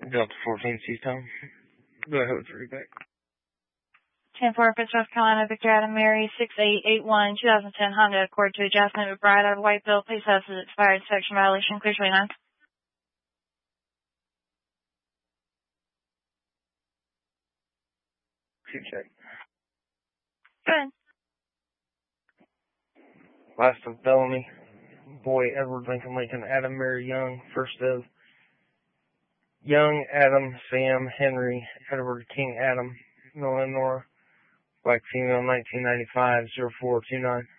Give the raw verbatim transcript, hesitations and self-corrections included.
Delta fourteen C-Tom. Go ahead with the readback. ten four, North Carolina, Victor Adam Mary, six eight eight one, twenty ten Honda Accord to adjustment with Bride out of Whiteville. Please have the expired inspection violation. Clear twenty-nine. Two check. Good. Last of Bellamy, Boy Edward Lincoln Lincoln, Adam Mary Young. First of Young, Adam, Sam, Henry, Edward King, Adam, Noah, Nora. Black female, nineteen ninety-five, zero four two nine.